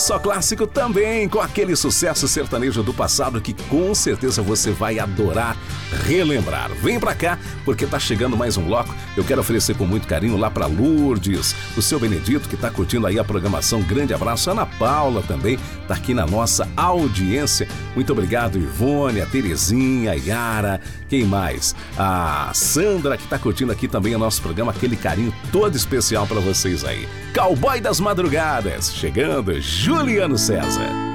Só clássico também, com aquele sucesso sertanejo do passado que com certeza você vai adorar relembrar. Vem pra cá, porque tá chegando mais um bloco. Eu quero oferecer com muito carinho lá pra Lourdes, o seu Benedito, que tá curtindo aí a programação. Grande abraço. Ana Paula também tá aqui na nossa audiência. Muito obrigado, Ivone, a Terezinha, a Yara, quem mais? A Sandra, que tá curtindo aqui também o nosso programa. Aquele carinho todo especial pra vocês aí. Cowboy das Madrugadas, chegando, Juliano César.